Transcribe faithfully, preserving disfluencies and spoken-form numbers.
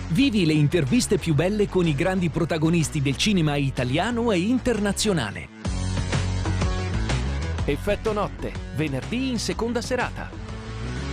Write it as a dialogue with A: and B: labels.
A: Vivi le interviste più belle con i grandi protagonisti del cinema italiano e internazionale. Effetto notte, venerdì in seconda serata.